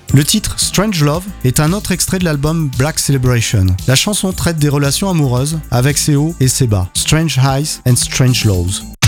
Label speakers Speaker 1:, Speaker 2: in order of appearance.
Speaker 1: Le titre Strange Love est un autre extrait de l'album Black Celebration. La chanson traite des relations amoureuses avec ses hauts et ses bas, Strange Highs and Strange Lows.